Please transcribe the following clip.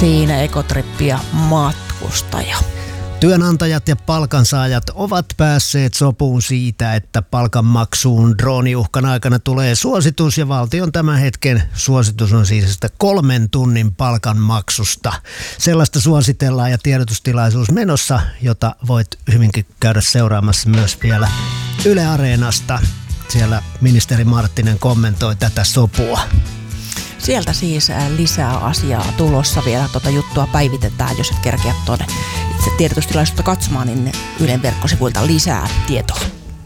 Siinä Ekotrippi ja matkustaja. Työnantajat ja palkansaajat ovat päässeet sopuun siitä, että palkanmaksuun drooniuhkan aikana tulee suositus, ja valtion tämän hetken suositus on siis 3 tunnin palkanmaksusta. Sellaista suositellaan ja tiedotustilaisuus menossa, jota voit hyvinkin käydä seuraamassa myös vielä Yle Areenasta. Siellä ministeri Marttinen kommentoi tätä sopua. Sieltä siis lisää asiaa tulossa, vielä juttua päivitetään, jos et kerkeä tuonne itse tiedotustilaisuutta katsomaan, niin Ylen verkkosivuilta lisää tietoa.